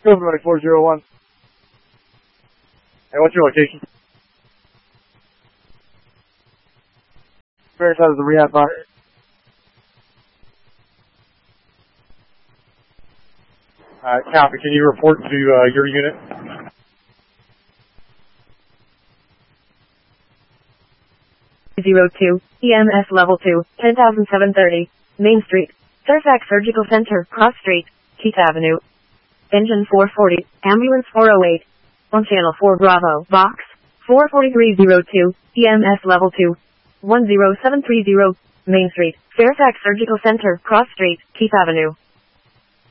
Go for 401. Hey, what's your location? Where side of the rehab box? Copy. Can you report to your unit? EMS level 2, 10,730, Main Street, Fairfax Surgical Center, Cross Street, Keith Avenue. Engine 440, Ambulance 408. On Channel 4 Bravo, Box 44302, EMS level 2, 10730, Main Street, Fairfax Surgical Center, Cross Street, Keith Avenue.